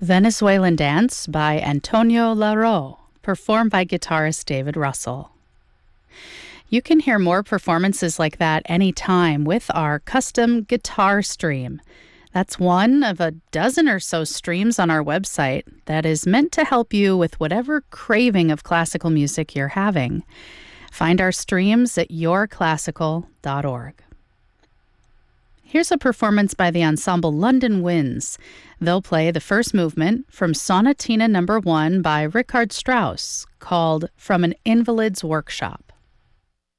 Venezuelan Dance by Antonio Laro, performed by guitarist David Russell. You can hear more performances like that anytime with our custom guitar stream. That's one of a dozen or so streams on our website that is meant to help you with whatever craving of classical music you're having. Find our streams at yourclassical.org. Here's a performance by the ensemble London Winds. They'll play the first movement from Sonatina No. 1 by Richard Strauss, called From an Invalid's Workshop.